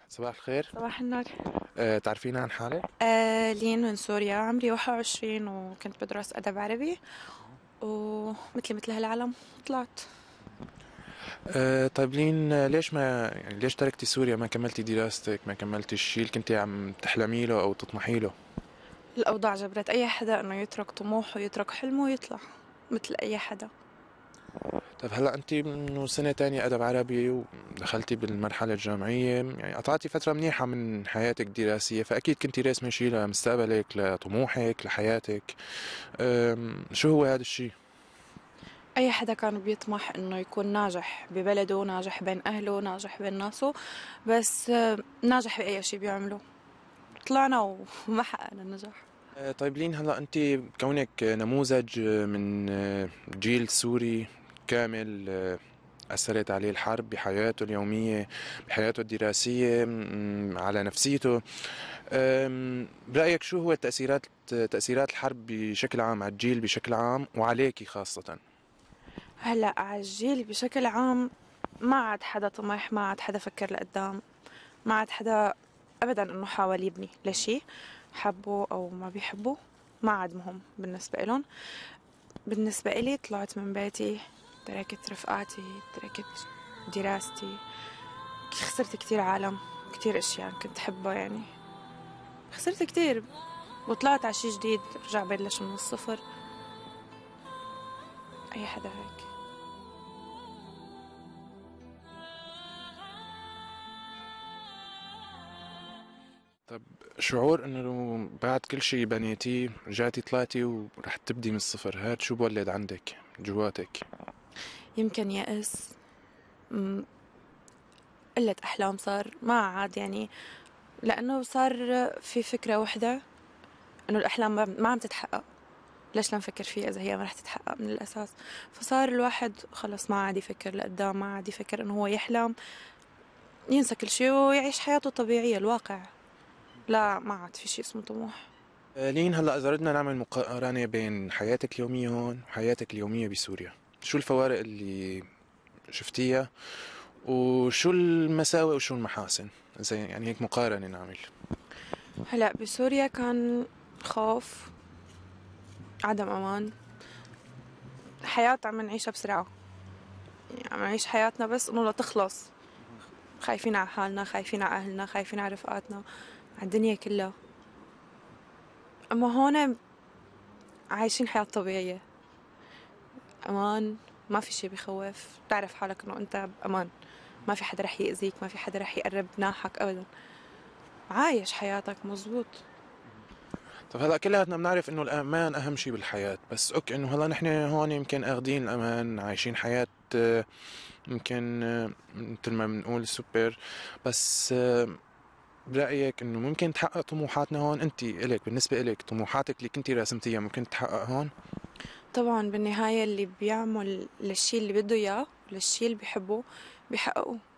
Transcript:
صباح الخير. صباح النور. تعرفين عن حالك؟ لين من سوريا، عمري 21 وكنت بدرس أدب عربي، ومثلي مثل هالعالم طلعت. طيب لين ليش ما يعني ليش تركتي سوريا، ما كملتي دراستك، ما كملتي الشيء اللي كنتي عم تحلمي له أو تطمحي له؟ الأوضاع جبرت أي حدا إنه يترك طموحه ويترك حلمه ويطلع مثل أي حدا. طيب هلا أنت من سنة تانية أدب عربي ودخلتي بالمرحلة الجامعية، يعني قطعتي فترة منيحة من حياتك الدراسية، فأكيد كنتي راسمة شيء لمستقبلك، لطموحك، لحياتك. شو هو هذا الشيء؟ أي حدا كان بيطمح إنه يكون ناجح ببلده، ناجح بين أهله، ناجح بين ناسه، بس ناجح بأي شي بيعمله. طلعنا وما حققنا النجاح. طيب لين هلا انت كونك نموذج من جيل سوري كامل، أثرت عليه الحرب بحياته اليومية، بحياته الدراسية، على نفسيته. برأيك شو هو تأثيرات الحرب بشكل عام على الجيل بشكل عام وعليكي خاصة؟ هلا على الجيل بشكل عام، ما عاد حدا طمح، ما عاد حدا فكر لقدام، ما عاد حدا ابدا انه حاول يبني لشي، حبوا او ما بيحبوا ما عاد مهم بالنسبة لهم. بالنسبة إلي طلعت من بيتي، تركت رفقاتي، تركت دراستي، خسرت كتير عالم، كتير اشياء كنت حبها يعني، خسرت كتير، وطلعت على شي جديد، رجع بلش من الصفر. اي حدا هيك. طب شعور انه بعد كل شيء بنيتيه رجعتي طلعتي ورح تبدي من الصفر، هاد شو بولد عندك جواتك؟ يمكن يأس، قلة أحلام، صار ما عاد يعني، لأنه صار في فكرة وحدة إنه الأحلام ما عم تتحقق. ليش لا نفكر فيها إذا هي ما رح تتحقق من الأساس؟ فصار الواحد خلص ما عاد يفكر لقدام، ما عاد يفكر إنه هو يحلم، ينسى كل شيء ويعيش حياته الطبيعية الواقع. لا، ما عاد في شيء اسمه طموح. لين هلا إذا بدنا نعمل مقارنة بين حياتك اليومية هون وحياتك اليومية بسوريا، شو الفوارق اللي شفتيها وشو المساوئ وشو المحاسن؟ زي يعني هيك مقارنة نعمل. هلأ بسوريا كان خوف، عدم أمان، حياة عم نعيشها بسرعة، يعني عم نعيش حياتنا بس إنه لتخلص، خايفين على حالنا، خايفين على أهلنا، خايفين على رفقاتنا، على الدنيا كلها. أما هون عايشين حياة طبيعية، أمان، ما في شي بخوف، بتعرف حالك إنه أنت بأمان، ما في حدا رح يأذيك، ما في حدا رح يقرب ناحك أبدا، عايش حياتك مزبوط. طب هلا كلياتنا بنعرف انه الامان اهم شيء بالحياة، بس اوكي انه هلا نحن هون يمكن اخذين الامان، عايشين حياة يمكن مثل ما بنقول سوبر، بس برأيك انه ممكن تحقق طموحاتنا هون؟ انت الك بالنسبة الك طموحاتك اللي كنتي راسمتيها ممكن تحقق هون؟ طبعا بالنهاية اللي بيعمل للشي اللي بده إياه، للشي اللي بيحبه، بيحققه.